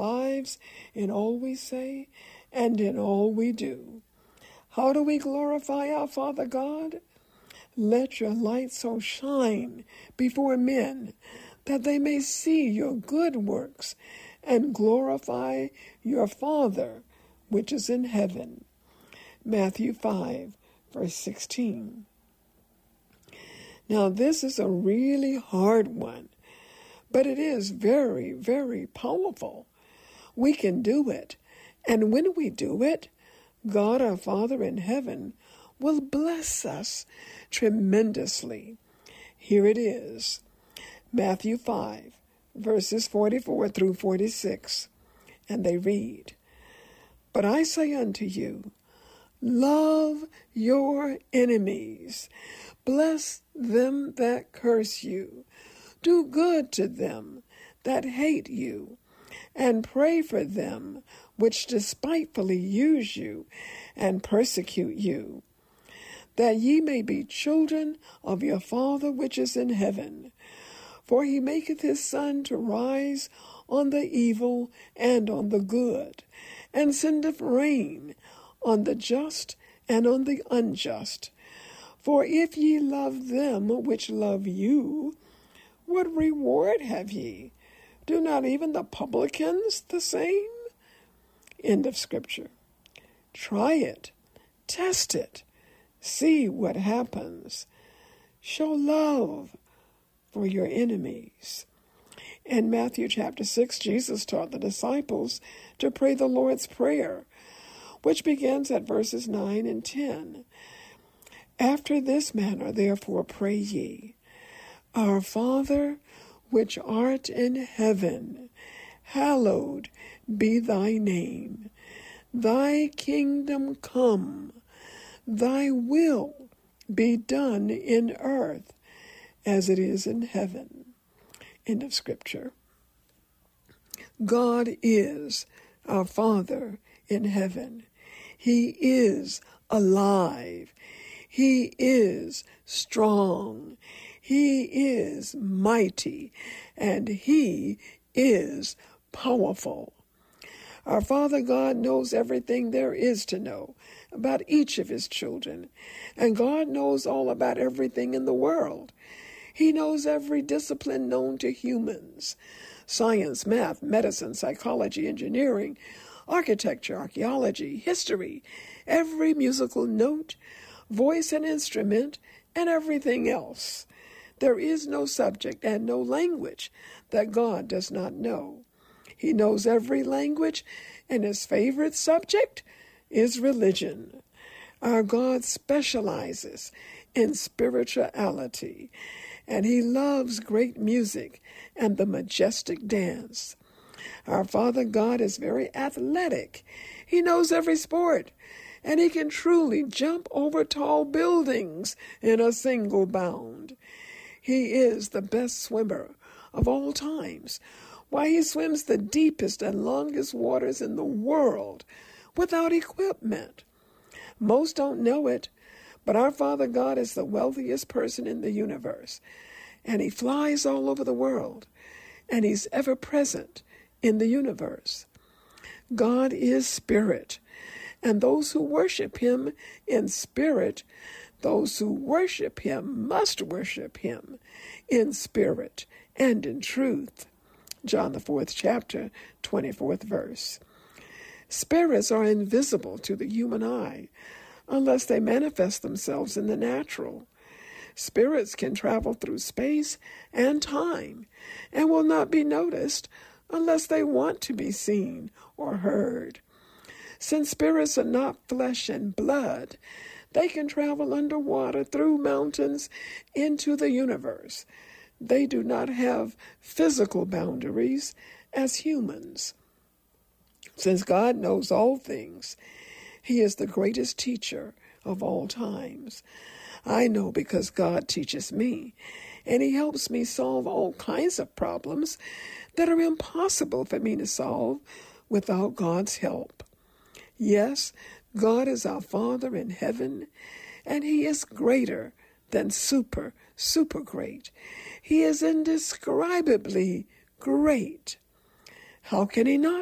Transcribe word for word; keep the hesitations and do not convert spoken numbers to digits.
lives in all we say and in all we do. How do we glorify our Father God? Let your light so shine before men that they may see your good works and glorify your Father which is in heaven. Matthew five, verse sixteen. Now this is a really hard one, but it is very, very powerful. We can do it, and when we do it, God our Father in heaven will bless us tremendously. Here it is, Matthew five, verses forty-four through forty-six, and they read, "But I say unto you, love your enemies, bless them that curse you, do good to them that hate you, and pray for them which despitefully use you and persecute you, that ye may be children of your Father which is in heaven. For he maketh his sun to rise on the evil and on the good, and sendeth rain on the just and on the unjust. For if ye love them which love you, what reward have ye? Do not even the publicans the same?" End of scripture. Try it. Test it. See what happens. Show love for your enemies. In Matthew chapter six, Jesus taught the disciples to pray the Lord's Prayer, which begins at verses nine and ten. "After this manner, therefore, pray ye, Our Father, which art in heaven, hallowed be thy name. Thy kingdom come, thy will be done in earth as it is in heaven." End of scripture. God is our Father in heaven. He is alive. He is strong. He is mighty, and he is powerful. Our Father God knows everything there is to know about each of his children, and God knows all about everything in the world. He knows every discipline known to humans: science, math, medicine, psychology, engineering, architecture, archaeology, history, every musical note, voice and instrument, and everything else. There is no subject and no language that God does not know. He knows every language, and his favorite subject is religion. Our God specializes in spirituality, and he loves great music and the majestic dance. Our Father God is very athletic. He knows every sport, and he can truly jump over tall buildings in a single bound. He is the best swimmer of all times. Why, he swims the deepest and longest waters in the world without equipment. Most don't know it, but our Father God is the wealthiest person in the universe, and he flies all over the world, and he's ever present in the universe. God is spirit, and those who worship him in spirit, those who worship him must worship him in spirit and in truth. John the fourth chapter, twenty-fourth verse. Spirits are invisible to the human eye unless they manifest themselves in the natural. Spirits can travel through space and time and will not be noticed unless they want to be seen or heard. Since spirits are not flesh and blood, they can travel underwater through mountains into the universe. They do not have physical boundaries as humans. Since God knows all things, he is the greatest teacher of all times. I know because God teaches me, and he helps me solve all kinds of problems that are impossible for me to solve without God's help. Yes, God is our Father in heaven, and he is greater than super, super great. He is indescribably great. How can he not